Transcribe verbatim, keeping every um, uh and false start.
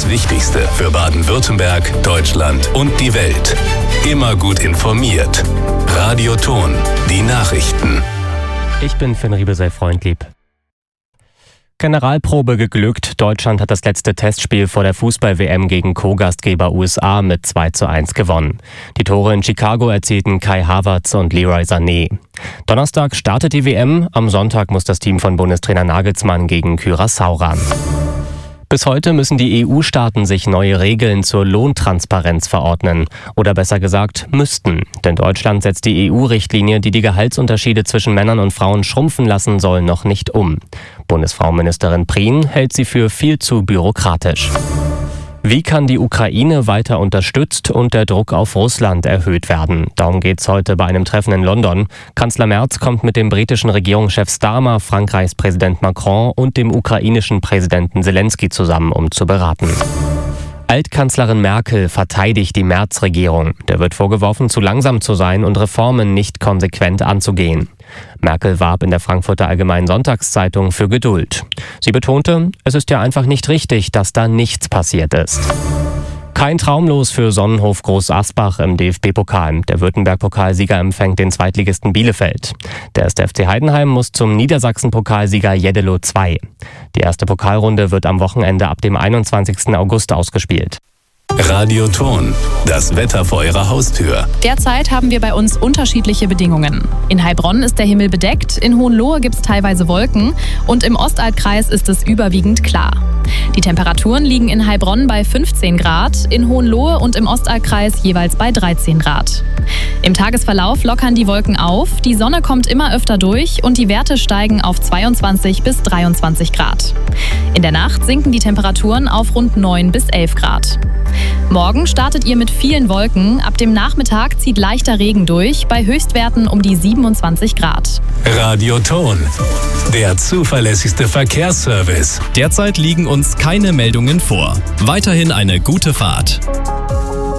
Das Wichtigste für Baden-Württemberg, Deutschland und die Welt. Immer gut informiert. Radio Thon, die Nachrichten. Ich bin Finn Riebe, sei freundlieb. Generalprobe geglückt. Deutschland hat das letzte Testspiel vor der Fußball-W M gegen Co-Gastgeber U S A mit zwei zu eins gewonnen. Die Tore in Chicago erzielten Kai Havertz und Leroy Sané. Donnerstag startet die W M. Am Sonntag muss das Team von Bundestrainer Nagelsmann gegen Curaçao ran. Bis heute müssen die E U-Staaten sich neue Regeln zur Lohntransparenz verordnen. Oder besser gesagt, müssten. Denn Deutschland setzt die E U-Richtlinie, die die Gehaltsunterschiede zwischen Männern und Frauen schrumpfen lassen soll, noch nicht um. Bundesfrauenministerin Prien hält sie für viel zu bürokratisch. Wie kann die Ukraine weiter unterstützt und der Druck auf Russland erhöht werden? Darum geht's heute bei einem Treffen in London. Kanzler Merz kommt mit dem britischen Regierungschef Starmer, Frankreichs Präsident Macron und dem ukrainischen Präsidenten Zelensky zusammen, um zu beraten. Altkanzlerin Merkel verteidigt die Merz-Regierung. Der wird vorgeworfen, zu langsam zu sein und Reformen nicht konsequent anzugehen. Merkel warb in der Frankfurter Allgemeinen Sonntagszeitung für Geduld. Sie betonte, es ist ja einfach nicht richtig, dass da nichts passiert ist. Kein Traumlos für Sonnenhof Groß Asbach im D F B-Pokal. Der Württemberg-Pokalsieger empfängt den Zweitligisten Bielefeld. Der erste F C Heidenheim muss zum Niedersachsen-Pokalsieger Jeddelo zwei. Die erste Pokalrunde wird am Wochenende ab dem einundzwanzigsten August ausgespielt. Radio Thon, das Wetter vor Ihrer Haustür. Derzeit haben wir bei uns unterschiedliche Bedingungen. In Heilbronn ist der Himmel bedeckt, in Hohenlohe gibt es teilweise Wolken und im Ostalbkreis ist es überwiegend klar. Die Temperaturen liegen in Heilbronn bei fünfzehn Grad, in Hohenlohe und im Ostalbkreis jeweils bei dreizehn Grad. Im Tagesverlauf lockern die Wolken auf, die Sonne kommt immer öfter durch und die Werte steigen auf zweiundzwanzig bis dreiundzwanzig Grad. In der Nacht sinken die Temperaturen auf rund neun bis elf Grad. Morgen startet ihr mit vielen Wolken. Ab dem Nachmittag zieht leichter Regen durch, bei Höchstwerten um die siebenundzwanzig Grad. Radio Thon, der zuverlässigste Verkehrsservice. Derzeit liegen uns keine Meldungen vor. Weiterhin eine gute Fahrt.